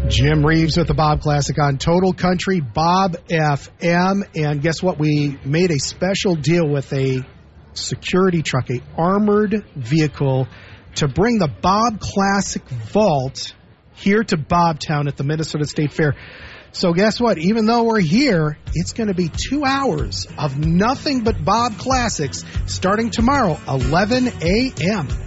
Jim Reeves with the Bob Classic on Total Country Bob FM. And guess what? We made a special deal with a security truck, a armored vehicle, to bring the Bob Classic Vault here to Bobtown at the Minnesota State Fair. So guess what? Even though we're here, it's going to be 2 hours of nothing but Bob Classics starting tomorrow, 11 a.m.